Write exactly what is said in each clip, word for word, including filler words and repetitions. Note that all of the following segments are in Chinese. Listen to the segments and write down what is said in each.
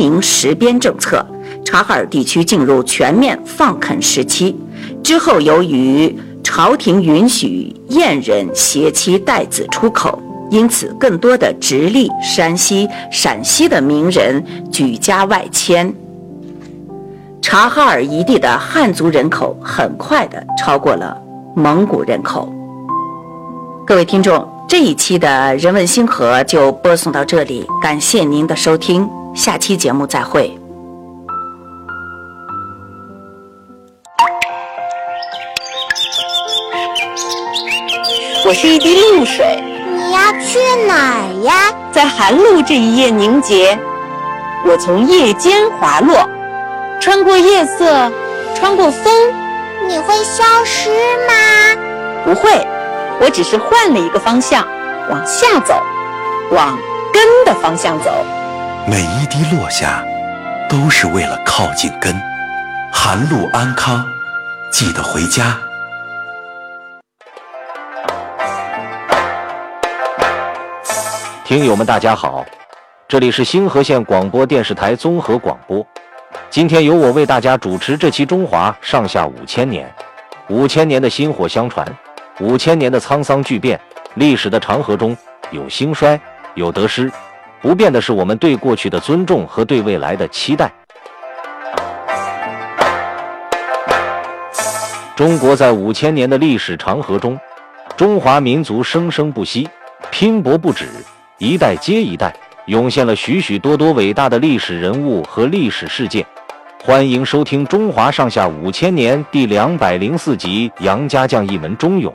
明实边政策，察哈尔地区进入全面放垦时期。之后，由于朝廷允许燕人携妻带子出口，因此更多的直隶、山西、陕西的名人举家外迁。察哈尔一地的汉族人口很快的超过了蒙古人口。各位听众，这一期的人文星河就播送到这里，感谢您的收听，下期节目再会。 我是一滴露水， 你要去哪儿呀？ 在寒露这一夜凝结，我从夜间滑落，穿过夜色，穿过风。 你会消失吗？ 不会，我只是换了一个方向，往下走，往根的方向走。 每一滴落下，都是为了靠近根。寒露安康，记得回家。 听友们大家好，这里是星河县广播电视台综合广播。今天由我为大家主持这期中华上下五千年。五千年的薪火相传，五千年的沧桑巨变，历史的长河中有兴衰，有得失，不变的是我们对过去的尊重和对未来的期待。中国在五千年的历史长河中，中华民族生生不息，拼搏不止，一代接一代，涌现了许许多多伟大的历史人物和历史事件。欢迎收听《中华上下五千年》第两百零四集《杨家将一门忠勇》。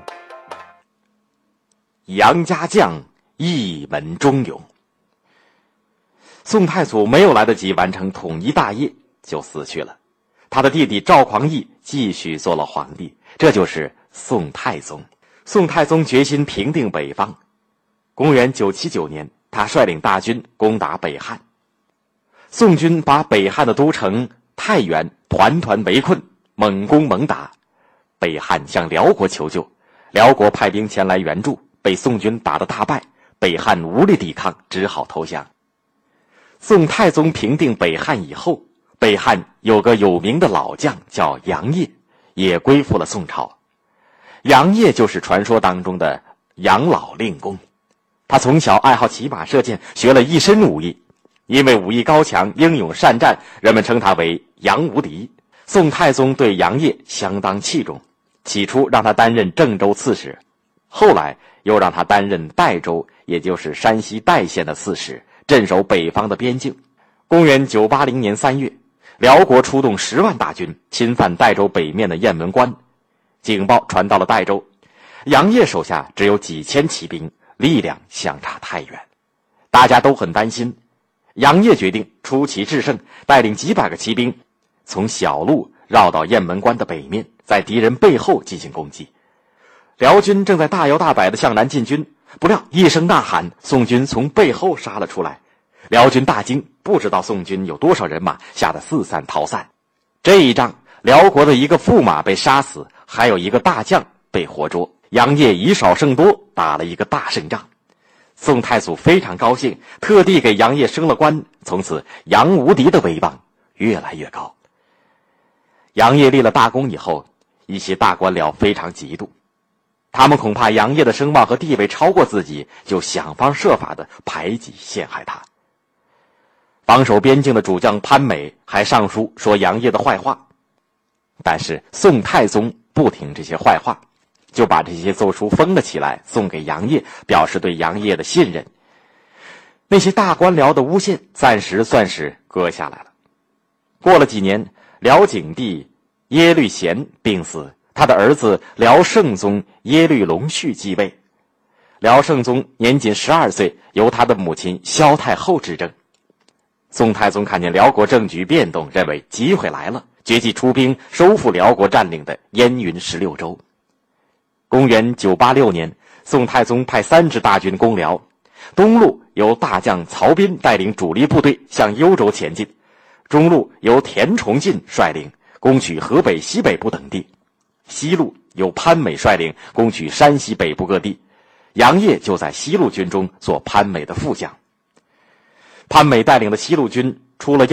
杨家将一门忠勇。宋太祖没有来得及完成统一大业，就死去了。他的弟弟赵匡胤继续做了皇帝，这就是宋太宗。宋太宗决心平定北方。公元九七九年，他率领大军攻打北汉。宋军把北汉的都城太原团团围困，猛攻猛打。北汉向辽国求救，辽国派兵前来援助，被宋军打得大败，北汉无力抵抗，只好投降。宋太宗平定北汉以后，北汉有个有名的老将叫杨业，也归附了宋朝。杨业就是传说当中的杨老令公。他从小爱好骑马射箭，学了一身武艺，因为武艺高强，英勇善战，人们称他为杨无敌。宋太宗对杨业相当器重，起初让他担任郑州刺史，后来又让他担任代州，也就是山西代县的刺史，镇守北方的边境。公元九八零年三月，辽国出动十万大军侵犯代州北面的雁门关，警报传到了代州，杨业手下只有几千骑兵，力量相差太远，大家都很担心。杨业决定出奇制胜，带领几百个骑兵从小路绕到雁门关的北面，在敌人背后进行攻击。辽军正在大摇大摆地向南进军，不料一声呐喊，宋军从背后杀了出来。辽军大惊，不知道宋军有多少人马，吓得四散逃散。这一仗，辽国的一个驸马被杀死，还有一个大将被活捉。杨业以少胜多，打了一个大胜仗。宋太祖非常高兴，特地给杨业升了官，从此杨无敌的威望越来越高。杨业立了大功以后，一些大官僚非常嫉妒，他们恐怕杨业的声望和地位超过自己，就想方设法的排挤陷害他。防守边境的主将潘美还上书说杨业的坏话，但是宋太宗不听这些坏话，就把这些奏书封了起来，送给杨业，表示对杨业的信任。那些大官僚的诬陷暂时算是搁下来了。过了几年，辽景帝耶律贤病死，他的儿子辽圣宗耶律隆绪继位。辽圣宗年仅十二岁，由他的母亲萧太后执政。宋太宗看见辽国政局变动，认为机会来了，决计出兵收复辽国占领的燕云十六州。公元九八六年，宋太宗派三支大军攻辽，东路由大将曹彬带领主力部队向幽州前进，中路由田崇进率领攻取河北西北部等地，西路由潘美率领攻取山西北部各地。杨业就在西路军中做潘美的副将。潘美带领的西路军出了